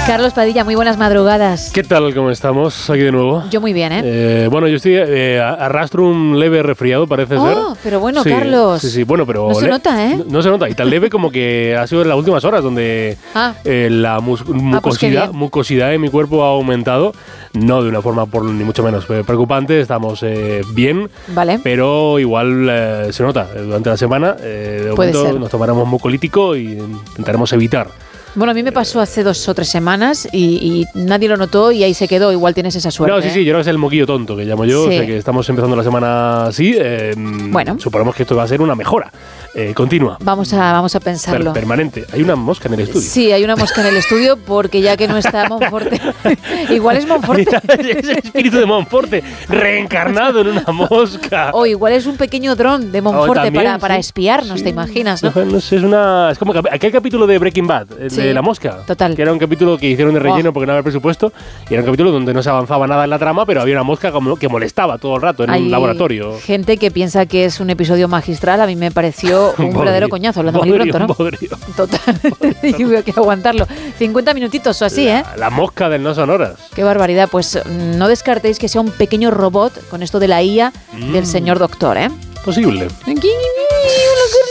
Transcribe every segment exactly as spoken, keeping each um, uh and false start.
Carlos Padilla, muy buenas madrugadas. ¿Qué tal? ¿Cómo estamos? Aquí de nuevo. Yo muy bien, ¿eh? eh bueno, yo estoy eh, arrastro un leve resfriado, parece oh, ser. Pero bueno, sí, Carlos. Sí, sí, bueno, pero... No se nota, ¿eh? No, no se nota. Y tan leve como que ha sido en las últimas horas donde ah. eh, la mus mucosidad, ah, pues mucosidad de mi cuerpo ha aumentado. No de una forma, por ni mucho menos preocupante. Estamos eh, bien. Vale. Pero igual eh, se nota durante la semana. Eh, de Puede momento ser. nos tomaremos mucolítico y intentaremos evitar. Bueno, a mí me pasó hace dos o tres semanas y, y nadie lo notó y ahí se quedó. Igual tienes esa suerte. No, sí, sí, yo creo que es el moquillo tonto que llamo yo. Sí. O sea, que estamos empezando la semana así. Eh, bueno. Suponemos que esto va a ser una mejora eh, continua. Vamos a, vamos a pensarlo. Per permanente. Hay una mosca en el estudio. Sí, hay una mosca en el estudio porque ya que no está Monforte, igual es Monforte. Es el espíritu de Monforte reencarnado en una mosca. O igual es un pequeño dron de Monforte también, para, para sí, espiarnos, sí. ¿te imaginas? ¿no? No, no sé, es una... Es como aquel capítulo de Breaking Bad, el Sí, de la mosca. Total. Que era un capítulo que hicieron de relleno Oh. porque no había presupuesto. Y era un capítulo donde no se avanzaba nada en la trama, pero había una mosca como que molestaba todo el rato en Hay un laboratorio. Gente que piensa que es un episodio magistral. A mí me pareció un Bodrio, verdadero coñazo, hablando muy bodrio, pronto, ¿no? bodrio. Total. Yo veo que aguantarlo. cincuenta minutitos o así, la, ¿eh? La mosca del No Sonoras. Qué barbaridad. Pues no descartéis que sea un pequeño robot con esto de la I A mm. del señor doctor, ¿eh? Posible.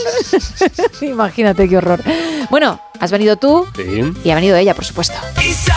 Imagínate qué horror. Bueno, has venido tú Sí. y ha venido ella, por supuesto.